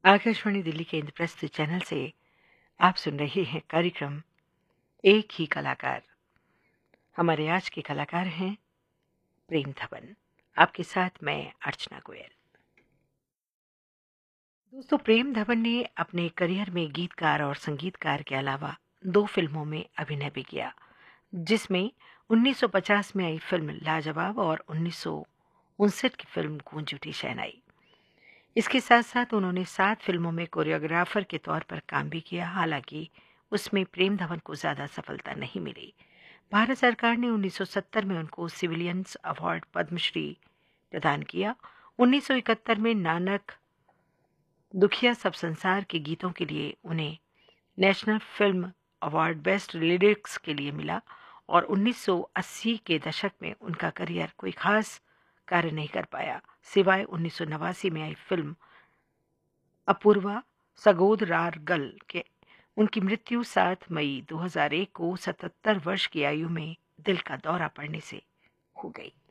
आकाशवाणी दिल्ली के इंद्रप्रस्थ चैनल से आप सुन रहे हैं कार्यक्रम एक ही कलाकार। हमारे आज के कलाकार हैं प्रेम धवन। आपके साथ मैं अर्चना गोयल। दोस्तों, प्रेम धवन ने अपने करियर में गीतकार और संगीतकार के अलावा 2 फिल्मों में अभिनय भी किया, जिसमें 1950 में आई फिल्म लाजवाब और 1959 की फिल्म गूंज उठी शहनाई। इसके साथ साथ उन्होंने 7 फिल्मों में कोरियोग्राफर के तौर पर काम भी किया। हालांकि उसमें प्रेम धवन को ज़्यादा सफलता नहीं मिली। भारत सरकार ने 1970 में उनको सिविलियंस अवार्ड पद्मश्री प्रदान किया। 1971 में नानक दुखिया सब संसार के गीतों के लिए उन्हें national film award best lyrics के लिए मिला और 1980 के दशक में उनका करियर कोई खास कार्य नहीं कर पाया, सिवाय 1989 में आई फिल्म अपूर्वा सगोदरारगल के। उनकी मृत्यु 7 मई 2001 को 77 वर्ष की आयु में दिल का दौरा पड़ने से हो गई।